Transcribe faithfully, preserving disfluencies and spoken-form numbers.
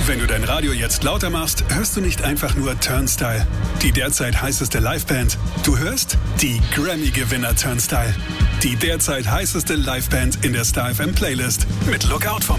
Wenn du dein Radio jetzt lauter machst, hörst du nicht einfach nur Turnstile, die derzeit heißeste Liveband. Du hörst die Grammy-Gewinner Turnstile, die derzeit heißeste Liveband in der Star F M Playlist mit Lookout vom